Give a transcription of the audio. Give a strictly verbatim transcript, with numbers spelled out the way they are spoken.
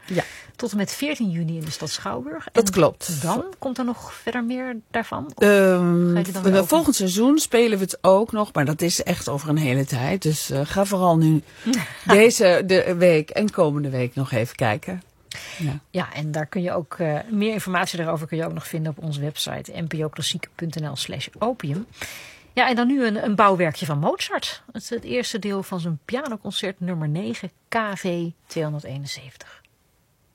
Ja. Tot en met veertien juni in de stad Schouwburg. Dat en klopt. Dan komt er nog verder meer daarvan? Of Um, ga je er dan weer over? Volgend seizoen spelen we het ook nog, maar dat is echt over een hele tijd. Dus uh, ga vooral nu deze de week en komende week nog even kijken. Ja. Ja, en daar kun je ook uh, meer informatie daarover kun je ook nog vinden op onze website n p o klassiek punt n l slash opium. Ja, en dan nu een, een bouwwerkje van Mozart. Het is het eerste deel van zijn pianoconcert nummer negen, K V tweehonderdeenenzeventig.